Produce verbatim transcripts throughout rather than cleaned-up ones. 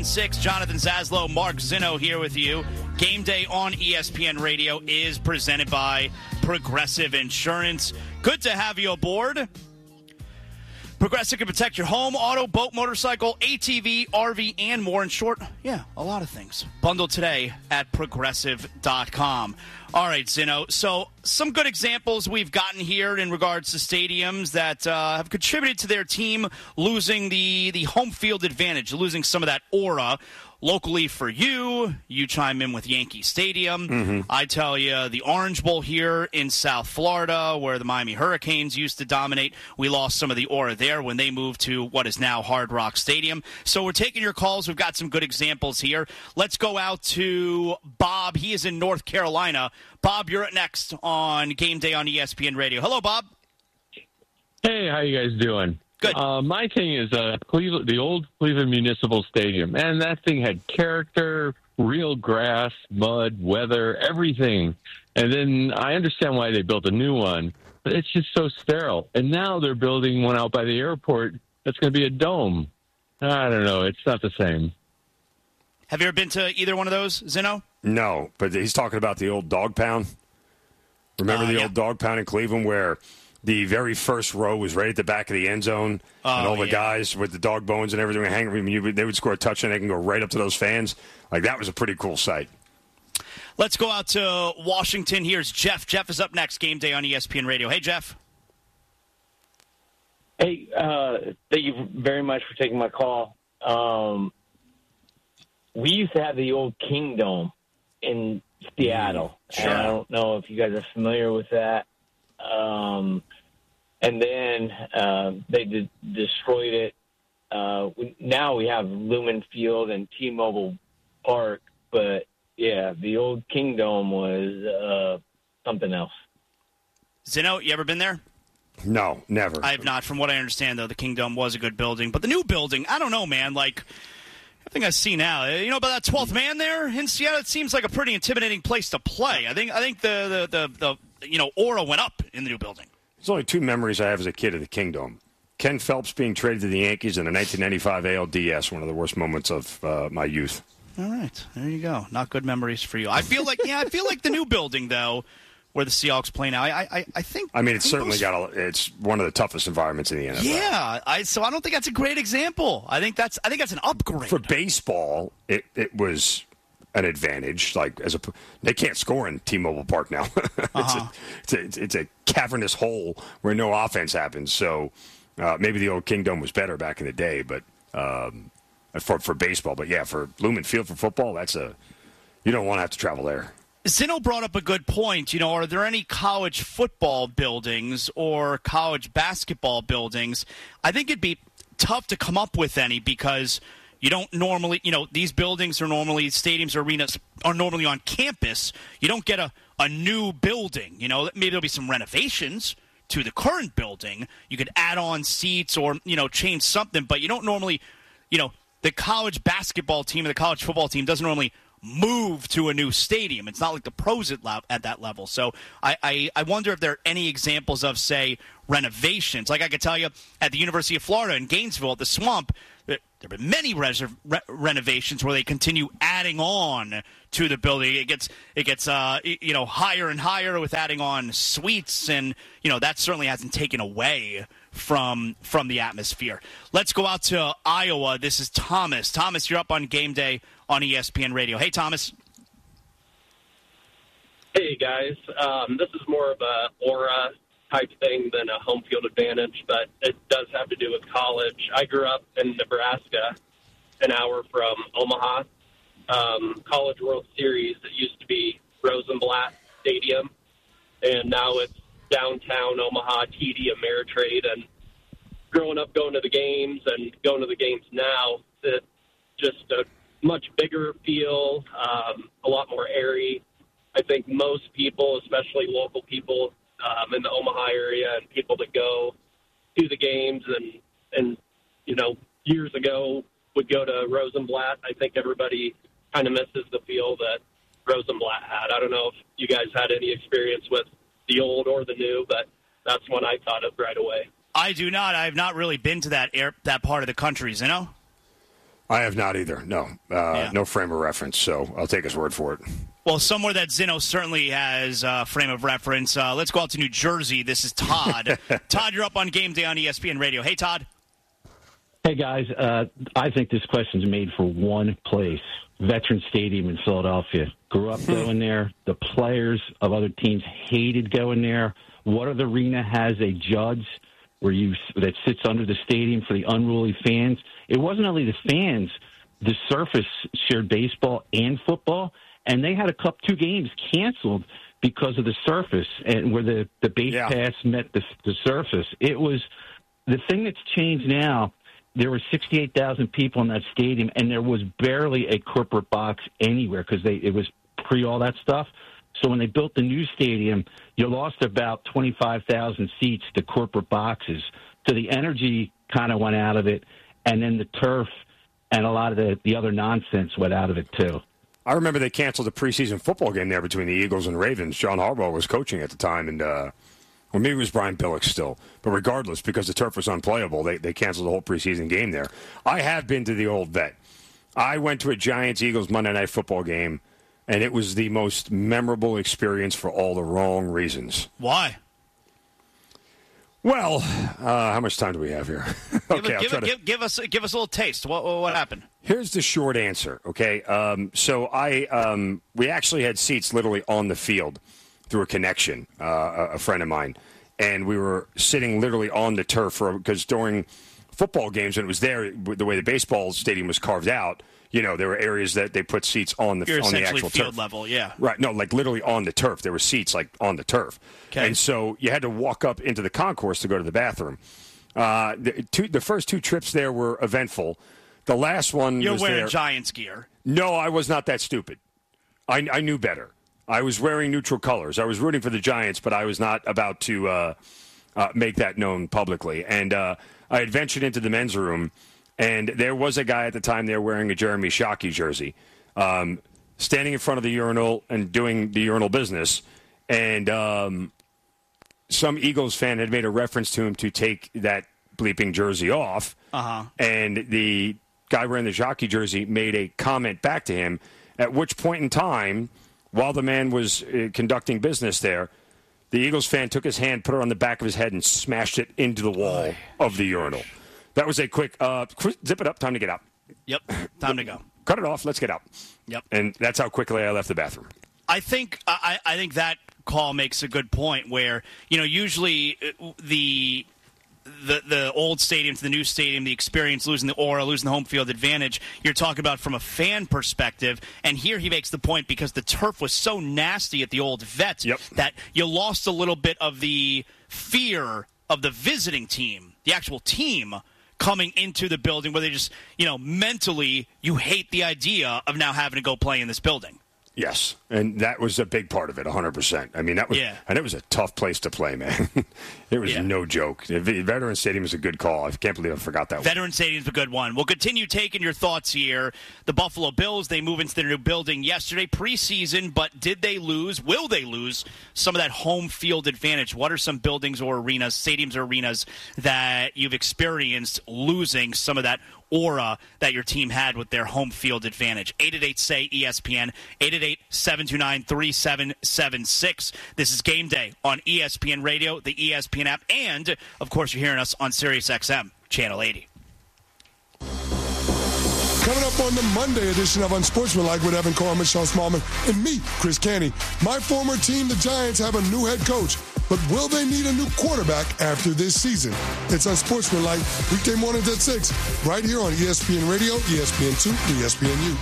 Six, Jonathan Zaslow, Mark Zinno here with you. Game Day on E S P N Radio is presented by Progressive Insurance. Good to have you aboard. Progressive can protect your home, auto, boat, motorcycle, A T V, R V, and more. In short, yeah, a lot of things. Bundle today at progressive dot com. All right, Zinno. So some good examples we've gotten here in regards to stadiums that uh, have contributed to their team losing the, the home field advantage, losing some of that aura. Locally for you, you chime in with Yankee Stadium. Mm-hmm. I tell you, the Orange Bowl here in South Florida, where the Miami Hurricanes used to dominate, we lost some of the aura there when they moved to what is now Hard Rock Stadium. So we're taking your calls. We've got some good examples here. Let's go out to Bob. He is in North Carolina. Bob, you're up next on Game Day on E S P N Radio. Hello, Bob. Hey, how you guys doing? Good. Uh, my thing is uh, Cleveland, the old Cleveland Municipal Stadium, and that thing had character, real grass, mud, weather, everything. And then I understand why they built a new one, but it's just so sterile. And now they're building one out by the airport that's going to be a dome. I don't know. It's not the same. Have you ever been to either one of those, Zinno? No, but he's talking about the old dog pound. Remember uh, the yeah. old dog pound in Cleveland where the very first row was right at the back of the end zone, oh, and all the yeah. guys with the dog bones and everything were hanging. You, they would score a touchdown, they can go right up to those fans. Like, that was a pretty cool sight. Let's go out to Washington. Here's Jeff. Jeff is up next. Game Day on E S P N Radio. Hey, Jeff. Hey, uh, thank you very much for taking my call. Um, we used to have the old Kingdome in Seattle. Sure. And I don't know if you guys are familiar with that. Um, and then uh, they de- destroyed it. Uh, we, now we have Lumen Field and T-Mobile Park, but yeah, the old Kingdome was uh, something else. Zinno, you ever been there? No, never. I have not. From what I understand, though, the Kingdome was a good building, but the new building, I don't know, man. Like, I think I see now. You know about that twelfth man there in Seattle? It seems like a pretty intimidating place to play. I think. I think the the the. the you know, aura went up in the new building. There's only two memories I have as a kid of the Kingdome. Ken Phelps being traded to the Yankees in the nineteen ninety-five A L D S, one of the worst moments of uh, my youth. All right. There you go. Not good memories for you. I feel like, yeah, I feel like the new building, though, where the Seahawks play now, I I, I think... I mean, it's I certainly those... got a... It's one of the toughest environments in the N F L. Yeah. I, so I don't think that's a great example. I think that's I think that's an upgrade. For baseball, it, it was... an advantage, like as a they can't score in T-Mobile Park now. it's, uh-huh. a, it's, a, it's a cavernous hole where no offense happens. So uh, maybe the old Kingdome was better back in the day, but um, for for baseball. But yeah, for Lumen Field for football, that's a you don't want to have to travel there. Zinno brought up a good point. You know, are there any college football buildings or college basketball buildings? I think it'd be tough to come up with any because you don't normally, you know, these buildings are normally, stadiums or arenas are normally on campus. You don't get a, a new building. You know, maybe there'll be some renovations to the current building. You could add on seats or, you know, change something, but you don't normally, you know, the college basketball team or the college football team doesn't normally move to a new stadium. It's not like the pros at, at that level. So I, I, I wonder if there are any examples of, say, renovations. Like I could tell you at the University of Florida in Gainesville at the Swamp, there have been many res- re- renovations where they continue adding on to the building. It gets it gets uh, you know higher and higher with adding on suites, and you know that certainly hasn't taken away from from the atmosphere. Let's go out to Iowa. This is Thomas. Thomas, you're up on Game Day on E S P N Radio. Hey, Thomas. Hey, guys. Um, this is more of a aura type thing than a home field advantage, but it does have to do with college. I grew up in Nebraska, an hour from Omaha. Um, College World Series, it used to be Rosenblatt Stadium, and now it's downtown Omaha, T D Ameritrade. And growing up going to the games and going to the games now, it's just a much bigger feel, um, a lot more airy. I think most people, especially local people, Um, in the Omaha area and people that go to the games and, and, you know, years ago would go to Rosenblatt. I think everybody kind of misses the feel that Rosenblatt had. I don't know if you guys had any experience with the old or the new, but that's one I thought of right away. I do not. I have not really been to that air, that part of the country, you know? I have not either. No, uh, yeah. no frame of reference. So I'll take his word for it. Well, somewhere that Zinno certainly has a frame of reference. Uh, let's go out to New Jersey. This is Todd. Todd, you're up on Game Day on E S P N Radio. Hey, Todd. Hey, guys. Uh, I think this question's made for one place, Veterans Stadium in Philadelphia. Grew up going there. The players of other teams hated going there. What other arena has a judge where you that sits under the stadium for the unruly fans? It wasn't only the fans. The surface shared baseball and football. And they had a couple, two games canceled because of the surface and where the, the base yeah. pass met the, the surface. It was the thing that's changed now. There were sixty-eight thousand people in that stadium, and there was barely a corporate box anywhere because they it was pre all that stuff. So when they built the new stadium, you lost about twenty-five thousand seats to corporate boxes. So the energy kind of went out of it, and then the turf and a lot of the, the other nonsense went out of it too. I remember they canceled a preseason football game there between the Eagles and Ravens. John Harbaugh was coaching at the time, and uh, or maybe it was Brian Billick still. But regardless, because the turf was unplayable, they, they canceled the whole preseason game there. I have been to the old Vet. I went to a Giants-Eagles Monday Night Football game, and it was the most memorable experience for all the wrong reasons. Why? Well, uh, how much time do we have here? okay, give, I'll try to... give, give us give us a little taste. What what happened? Here's the short answer. Okay, um, so I um, we actually had seats literally on the field through a connection, uh, a, a friend of mine, and we were sitting literally on the turf for because during football games when it was there, the way the baseball stadium was carved out. You know, there were areas that they put seats on the You're on the actual field turf level, yeah. Right, no, like literally on the turf. There were seats like on the turf, okay. And so you had to walk up into the concourse to go to the bathroom. Uh, the, two, the first two trips there were eventful. The last one, you're was wearing there. Giants gear. No, I was not that stupid. I, I knew better. I was wearing neutral colors. I was rooting for the Giants, but I was not about to uh, uh, make that known publicly. And uh, I had ventured into the men's room. And there was a guy at the time there wearing a Jeremy Shockey jersey, um, standing in front of the urinal and doing the urinal business. And um, some Eagles fan had made a reference to him to take that bleeping jersey off. Uh-huh. And the guy wearing the Shockey jersey made a comment back to him, at which point in time, while the man was uh, conducting business there, the Eagles fan took his hand, put it on the back of his head, and smashed it into the wall of the urinal. That was a quick, uh, zip it up, time to get out. Yep, time to go. Cut it off, let's get out. Yep. And that's how quickly I left the bathroom. I think I, I think that call makes a good point where, you know, usually the the the old stadium to the new stadium, the experience, losing the aura, losing the home field advantage, you're talking about from a fan perspective. And here he makes the point because the turf was so nasty at the old Vet yep. that you lost a little bit of the fear of the visiting team, the actual team, coming into the building where they just, you know, mentally you hate the idea of now having to go play in this building. Yes, and that was a big part of it, one hundred percent. I mean, that was, yeah. and it was a tough place to play, man. It was yeah. no joke. Veterans Stadium is a good call. I can't believe I forgot that one. Veterans Stadium's a good one. We'll continue taking your thoughts here. The Buffalo Bills, they move into their new building yesterday, preseason, but did they lose? Will they lose some of that home field advantage? What are some buildings or arenas, stadiums or arenas that you've experienced losing some of that aura that your team had with their home field advantage? eight eight eight, S A Y, E S P N, eight eight eight, seven two nine, three seven seven six. This is Game Day on E S P N Radio, the E S P N app, and, of course, you're hearing us on Sirius X M, Channel eighty. Coming up on the Monday edition of Unsportsmanlike with Evan Carr, Michelle Smallman, and me, Chris Canty. My former team, the Giants, have a new head coach. But will they need a new quarterback after this season? It's Unsportsmanlike, weekday mornings at six, right here on E S P N Radio, E S P N two, and E S P N U.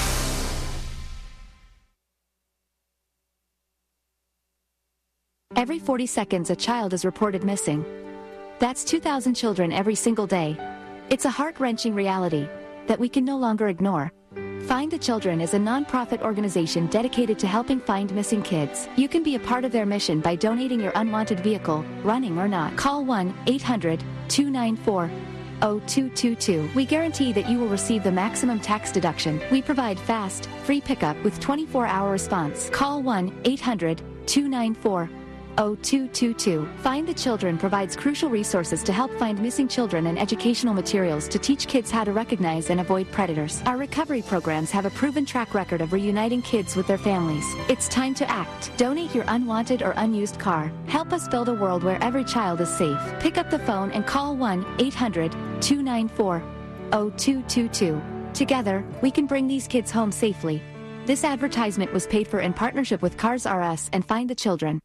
Every forty seconds, a child is reported missing. That's two thousand children every single day. It's a heart-wrenching reality that we can no longer ignore. Find the Children is a non-profit organization dedicated to helping find missing kids. You can be a part of their mission by donating your unwanted vehicle, running or not. Call one eight hundred, two nine four, zero two two two. We guarantee that you will receive the maximum tax deduction. We provide fast, free pickup with twenty-four hour response. Call one eight hundred, two nine four, oh two two two. Find the Children provides crucial resources to help find missing children and educational materials to teach kids how to recognize and avoid predators. Our recovery programs have a proven track record of reuniting kids with their families. It's time to act. Donate your unwanted or unused car. Help us build a world where every child is safe. Pick up the phone and call one eight hundred two nine four oh two two two. Together, we can bring these kids home safely. This advertisement was paid for in partnership with Cars R Us and Find the Children.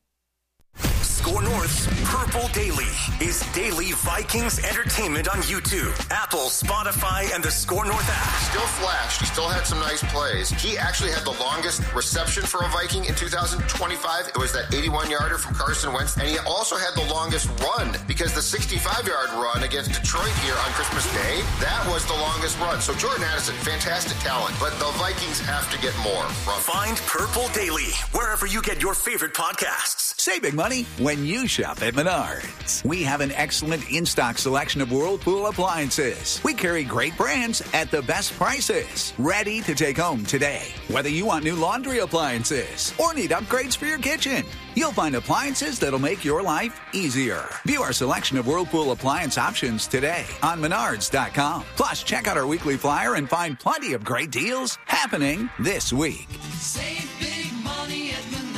Score North's Purple Daily is daily Vikings entertainment on YouTube, Apple, Spotify, and the Score North app. Still flashed. He still had some nice plays. He actually had the longest reception for a Viking in two thousand twenty-five. It was that eighty-one-yarder from Carson Wentz. And he also had the longest run because the sixty-five-yard run against Detroit here on Christmas Day, that was the longest run. So Jordan Addison, fantastic talent. But the Vikings have to get more from Find Purple Daily wherever you get your favorite podcasts. Save big money when you shop at Menards. We have an excellent in-stock selection of Whirlpool appliances. We carry great brands at the best prices. Ready to take home today. Whether you want new laundry appliances or need upgrades for your kitchen, you'll find appliances that'll make your life easier. View our selection of Whirlpool appliance options today on Menards dot com. Plus, check out our weekly flyer and find plenty of great deals happening this week. Save big money at Menards.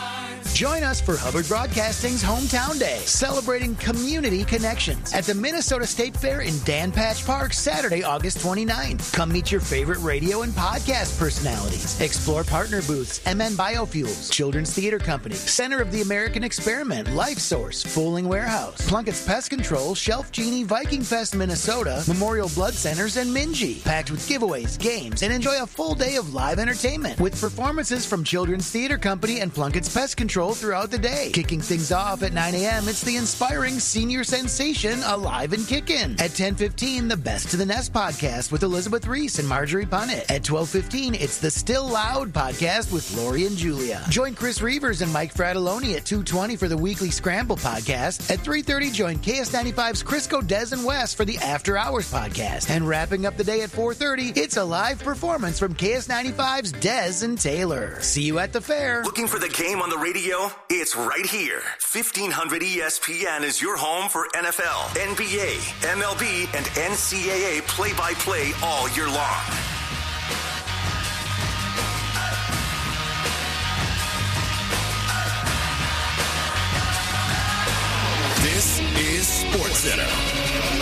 Join us for Hubbard Broadcasting's Hometown Day, celebrating community connections at the Minnesota State Fair in Dan Patch Park, Saturday, August twenty-ninth. Come meet your favorite radio and podcast personalities. Explore partner booths, M N Biofuels, Children's Theater Company, Center of the American Experiment, Life Source, Fooling Warehouse, Plunkett's Pest Control, Shelf Genie, Viking Fest Minnesota, Memorial Blood Centers, and Minji. Packed with giveaways, games, and enjoy a full day of live entertainment with performances from Children's Theater Company and Plunkett's Pest Control throughout the day. Kicking things off at nine a.m., it's the inspiring senior sensation Alive and Kickin'. At ten fifteen, the Best to the Nest podcast with Elizabeth Reese and Marjorie Punnett. At twelve fifteen, it's the Still Loud podcast with Lori and Julia. Join Chris Reavers and Mike Fratelloni at two twenty for the Weekly Scramble podcast. At three thirty, join K S ninety-five's Crisco, Des, and West for the After Hours podcast. And wrapping up the day at four thirty, it's a live performance from K S ninety-five's Des and Taylor. See you at the fair. Looking for the game on the radio? It's right here. fifteen hundred E S P N is your home for N F L, N B A, M L B, and N C double A play-by-play all year long. This is SportsCenter.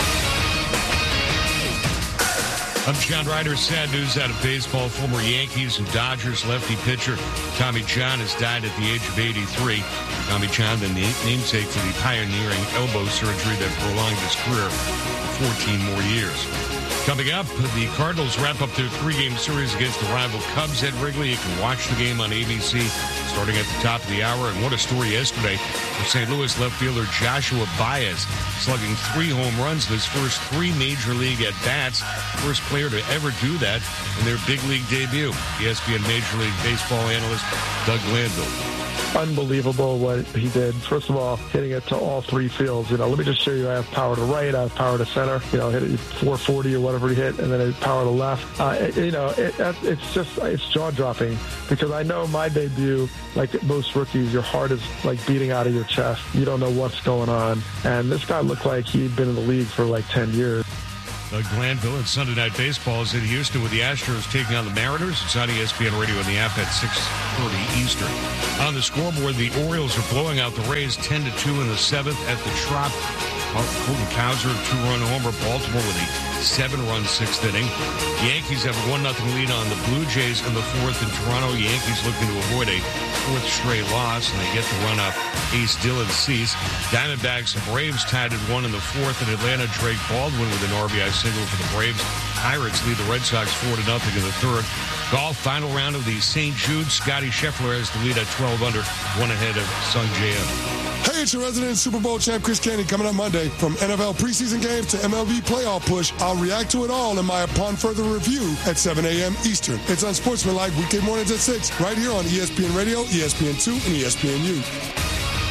I'm John Ryder. Sad news out of baseball. Former Yankees and Dodgers lefty pitcher Tommy John has died at the age of eighty-three. Tommy John, the namesake for the pioneering elbow surgery that prolonged his career for fourteen more years. Coming up, the Cardinals wrap up their three-game series against the rival Cubs at Wrigley. You can watch the game on A B C starting at the top of the hour. And what a story yesterday for Saint Louis left fielder Joshua Baez, slugging three home runs in his first three Major League at-bats. First player to ever do that in their big league debut. E S P N Major League Baseball analyst Doug Glanville. Unbelievable what he did. First of all, hitting it to all three fields. You know, let me just show you, I have power to right, I have power to center. You know, hit it four forty or whatever he hit, and then I have power to left. Uh, it, you know, it, it's just, it's jaw-dropping because I know my debut, like most rookies, your heart is like beating out of your chest. You don't know what's going on. And this guy looked like he'd been in the league for like ten years. Doug Glanville and Sunday Night Baseball is in Houston with the Astros taking on the Mariners. It's on E S P N Radio and the app at six thirty Eastern. On the scoreboard, the Orioles are blowing out the Rays ten to two in the seventh at the Trop. Colton Cowser, two-run homer. Baltimore with a seven-run sixth inning. The Yankees have a one nothing lead on the Blue Jays in the fourth in Toronto. Yankees looking to avoid a fourth straight loss, and they get the run off ace Dylan Cease. Diamondbacks and Braves tied at one in the fourth in Atlanta. Drake Baldwin with an R B I single for the Braves. Pirates lead the Red Sox four to nothing in the third. Golf, final round of the Saint Jude. Scotty Scheffler has the lead at twelve under, one ahead of Sung Jae In. Hey, it's your resident Super Bowl champ, Chris Canty, coming up Monday. From N F L preseason games to M L B playoff push, I'll react to it all in my Upon Further Review at seven a.m. Eastern. It's Unsportsmanlike weekday mornings at six, right here on E S P N Radio, E S P N two, and E S P N U.